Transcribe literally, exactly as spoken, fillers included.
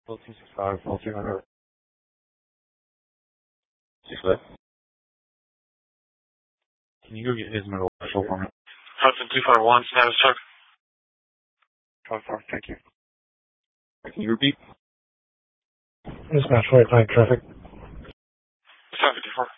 Level two six five, level two hundred. Six what? Can you go get his middle special for me? Hudson two five one, status check. Five four, thank you. Can you repeat? Dispatch, right line traffic. seven fifty-four.